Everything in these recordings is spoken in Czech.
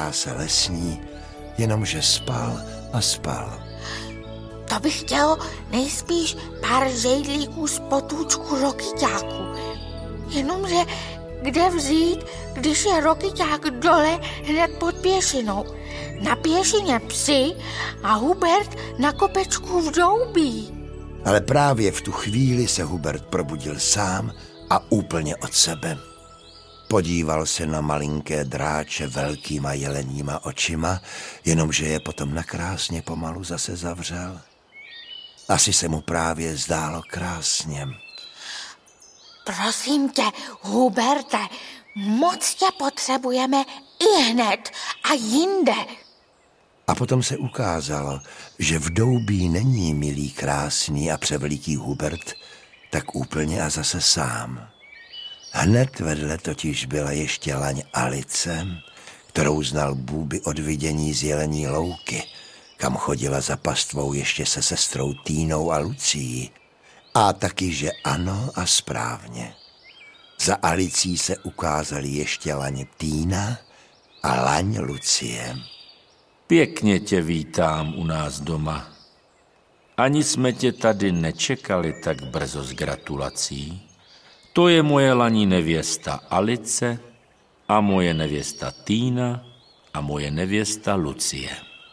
kráse lesní, jenomže spal a spal. To bych chtělo nejspíš pár žejdlíků z potůčku Rokyťáku. Jenomže kde vzít, když je Rokyťák dole hned pod pěšinou? Na pěšině psi a Hubert na kopečku v doubí. Ale právě v tu chvíli se Hubert probudil sám a úplně od sebe. Podíval se na malinké dráče velkýma jeleníma očima, jenomže je potom nakrásně pomalu zase zavřel. Asi se mu právě zdálo krásně. Prosím tě, Huberte, moc tě potřebujeme i hned a jinde. A potom se ukázalo, že v doubí není milý, krásný a převeliký Hubert tak úplně a zase sám. Hned vedle totiž byla ještě laň Alice, kterou znal Bůby od vidění z Jelení louky, kam chodila za pastvou ještě se sestrou Týnou a Lucií. A taky, že ano a správně. Za Alicí se ukázaly ještě laň Týna a laň Lucie. Pěkně tě vítám u nás doma. Ani jsme tě tady nečekali tak brzo s gratulací. To je moje laní nevěsta Alice a moje nevěsta Týna a moje nevěsta Lucie.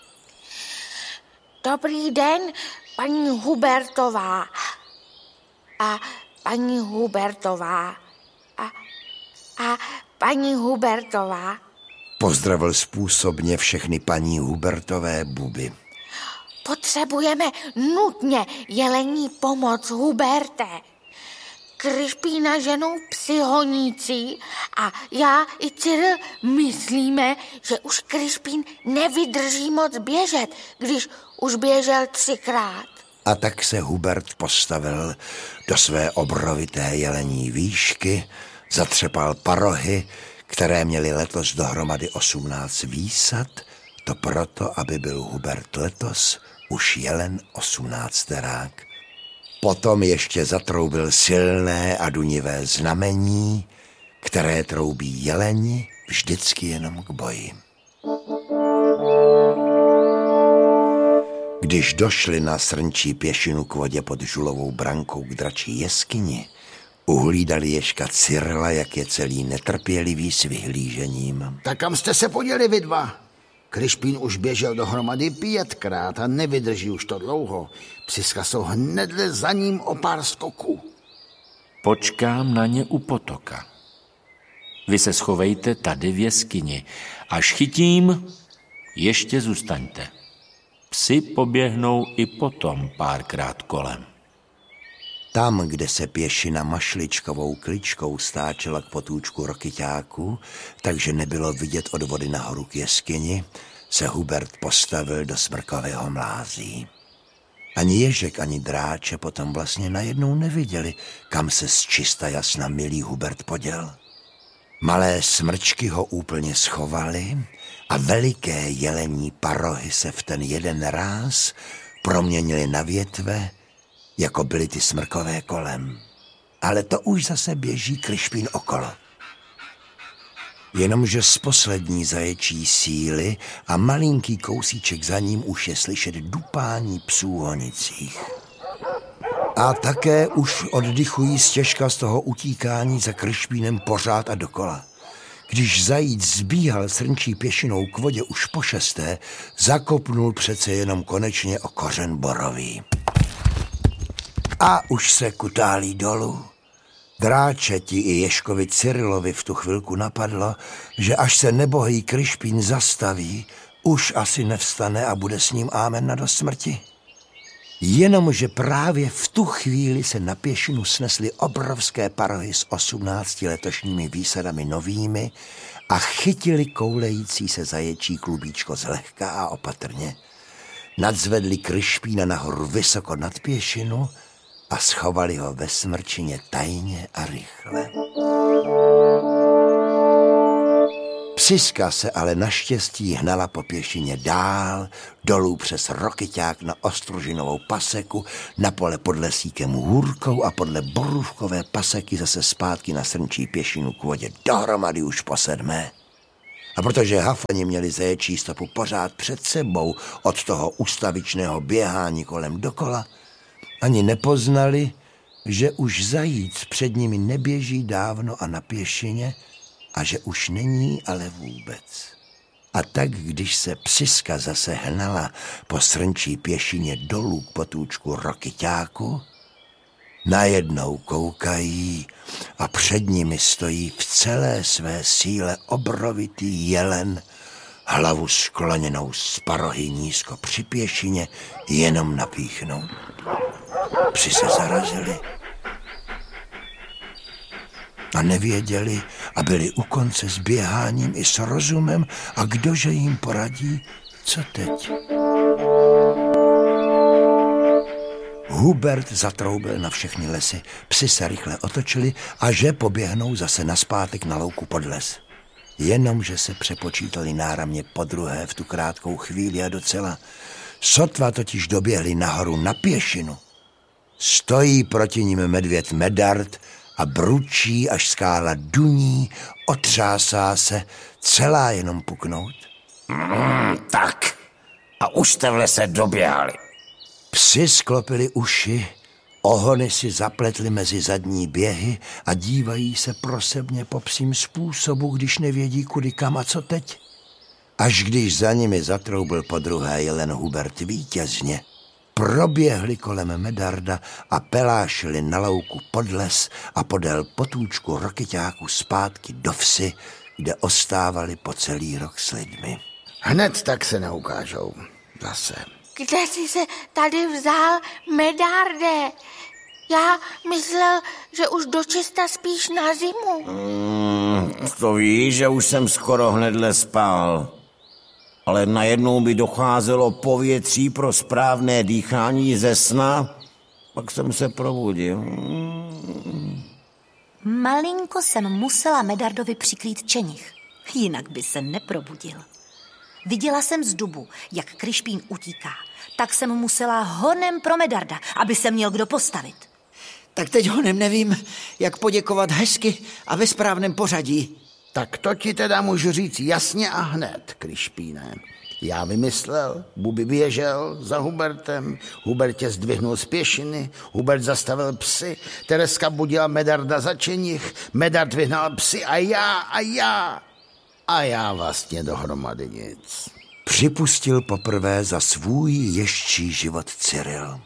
Dobrý den, paní Hubertová. A paní Hubertová. A paní Hubertová. Pozdravil způsobně všechny paní Hubertové Buby. Potřebujeme nutně jelení pomoc, Huberte. Krišpína ženou psi honící a já i Cyril myslíme, že už Krišpín nevydrží moc běžet, když už běžel 3krát. A tak se Hubert postavil do své obrovité jelení výšky, zatřepal parohy, které měly letos dohromady 18 výsad, to proto, aby byl Hubert letos už jelen 18terák. Potom ještě zatroubil silné a dunivé znamení, které troubí jeleni vždycky jenom k boji. Když došli na srnčí pěšinu k vodě pod žulovou brankou k dračí jeskyni, uhlídali ježka Cyrila, jak je celý netrpělivý s vyhlížením. Tak kam jste se poděli vy dva? Krišpín už běžel dohromady 5krát a nevydrží už to dlouho. Psiska jsou hnedle za ním o pár skoků. Počkám na ně u potoka. Vy se schovejte tady v jeskyni. Až chytím, ještě zůstaňte. Psi poběhnou i potom párkrát kolem. Tam, kde se pěšina mašličkovou kličkou stáčela k potůčku Rokyťáku, takže nebylo vidět od vody nahoru k jeskyni, se Hubert postavil do smrkového mlází. Ani ježek, ani dráče potom vlastně najednou neviděli, kam se z čista jasna milý Hubert poděl. Malé smrčky ho úplně schovaly a veliké jelení parohy se v ten jeden ráz proměnily na větve, jako byly ty smrkové kolem. Ale to už zase běží Krišpín okolo. Jenomže z poslední zaječí síly a malinký kousíček za ním už je slyšet dupání psů honicích. A také už oddychují stěžka z toho utíkání za Krišpínem pořád a dokola. Když zajíc zbíhal srnčí pěšinou k vodě už po 6., zakopnul přece jenom konečně o kořen borový. A už se kutálí dolů. Dráčeti i ježkovi Cyrilovi v tu chvilku napadlo, že až se nebohý Krišpín zastaví, už asi nevstane a bude s ním ámen do smrti. Jenomže právě v tu chvíli se na pěšinu snesly obrovské parohy s 18 letošními výsadami novými a chytili koulející se zaječí klubíčko zlehka a opatrně. Nadzvedli Krišpína nahoru vysoko nad pěšinu a schovali ho ve smrčině tajně a rychle. Psiska se ale naštěstí hnala po pěšině dál, dolů přes Rokyťák na Ostružinovou paseku, na pole pod lesíkem Hůrkou a podle Borůvkové paseky zase zpátky na srnčí pěšinu k vodě, dohromady už po 7. A protože hafani měli zaječí stopu pořád před sebou od toho ustavičného běhání kolem dokola, ani nepoznali, že už zajíc před nimi neběží dávno a na pěšině a že už není ale vůbec. A tak, když se psiska zase hnala po srnčí pěšině dolů k potůčku Rokyťáku, najednou koukají a před nimi stojí v celé své síle obrovitý jelen, hlavu skloněnou z parohy nízko při pěšině, jenom napíchnout. Psi se zarazili a nevěděli a byli u konce s běháním i s rozumem a kdože jim poradí, co teď. Hubert zatroubil na všechny lesy, psi se rychle otočili a že poběhnou zase naspátek na louku pod les. Jenomže se přepočítali náramně podruhé v tu krátkou chvíli a docela. Sotva totiž doběhli nahoru na pěšinu. Stojí proti nim medvěd Medard a bručí, až skála duní, otřásá se, celá jenom puknout. Tak, a už jste v lese doběhali. Psi sklopili uši, ohony si zapletli mezi zadní běhy a dívají se prosebně po psím způsobu, když nevědí kudy kam a co teď. Až když za nimi zatroubil podruhé jelen Hubert vítězně, proběhli kolem Medarda a pelášili na louku pod les a podél potůčku Rokyťáku zpátky do vsi, kde ostávali po celý rok s lidmi. Hned tak se neukážou. Zase. Kde jsi se tady vzal, Medarde? Já myslel, že už dočista spíš na zimu. To víš, že už jsem skoro hnedle spal. Ale najednou by docházelo povětří pro správné dýchání ze sna, pak jsem se probudil. Malinko jsem musela Medardovi přikrýt čenich, jinak by se neprobudil. Viděla jsem z dubu, jak Krišpín utíká, tak jsem musela honem pro Medarda, aby se měl kdo postavit. Tak teď honem nevím, jak poděkovat hezky a ve správném pořadí. Tak to ti teda můžu říct jasně a hned, Krišpíne. Já vymyslel, Buby běžel za Hubertem, Hubert tě zdvihnul z pěšiny, Hubert zastavil psy, Tereska budila Medarda za čenich, Medard vyhnal psy a já. A já vlastně dohromady nic. Připustil poprvé za svůj ježčí život Cyril.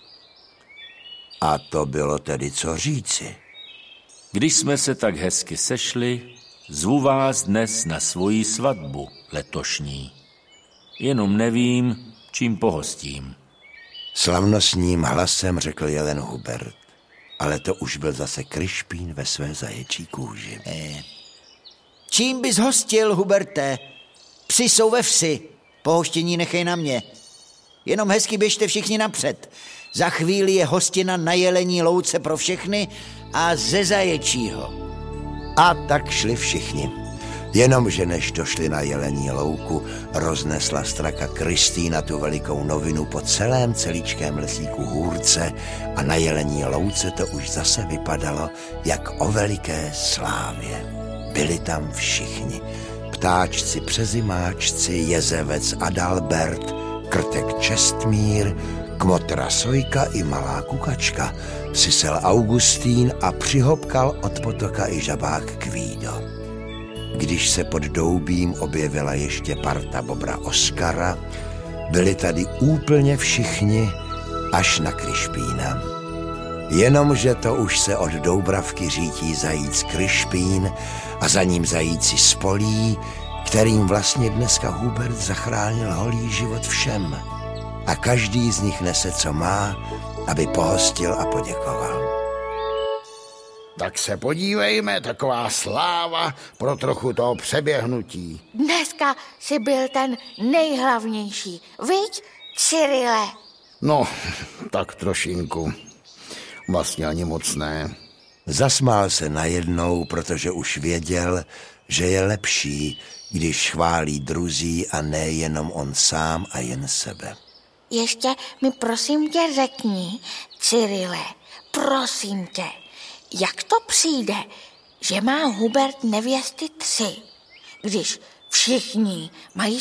A to bylo tedy co říci. Když jsme se tak hezky sešli, zvu vás dnes na svoji svatbu letošní. Jenom nevím, čím pohostím. Slavnostním hlasem řekl jelen Hubert, ale to už byl zase Krišpín ve své zaječí kůži. Čím bys hostil, Huberte? Psi jsou ve vsi, pohoštění nechej na mě. Jenom hezky běžte všichni napřed. Za chvíli je hostina na jelení louce pro všechny a ze zaječího. A tak šli všichni. Jenomže než došli na jelení louku, roznesla straka Kristýna tu velikou novinu po celém celíčkém lesíku hůrce a na jelení louce to už zase vypadalo jak o veliké slávě. Byli tam všichni. Ptáčci, přezimáčci, jezevec Adalbert, krtek Čestmír, kmotra Sojka i malá kukačka, sisel Augustín a přihopkal od potoka i žabák Kvído. Když se pod doubím objevila ještě parta bobra Oskara, byli tady úplně všichni až na Krišpína. Jenomže to už se od Doubravky řítí zajíc Krišpín a za ním zajíci Spolí, kterým vlastně dneska Hubert zachránil holý život všem. A každý z nich nese, co má, aby pohostil a poděkoval. Tak se podívejme, taková sláva pro trochu toho přeběhnutí. Dneska jsi byl ten nejhlavnější, viď, Cyrile? No, tak trošinku. Vlastně ani moc ne. Zasmál se najednou, protože už věděl, že je lepší, když chválí druzí a ne jenom on sám a jen sebe. Ještě mi prosím tě řekni, Cyrile, prosím tě, jak to přijde, že má Hubert nevěsty 3, když Všichni mají